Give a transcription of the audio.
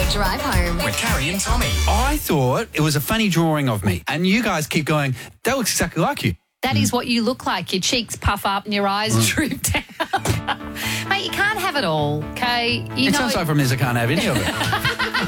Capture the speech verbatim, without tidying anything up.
Drive home with Carrie and Tommy. I thought it was a funny drawing of me, and you guys keep going, that looks exactly like you. That is what you look like. Your cheeks puff up and your eyes Mm. droop down. Mate, you can't have it all, okay? You It know, sounds like from this I can't have any of it.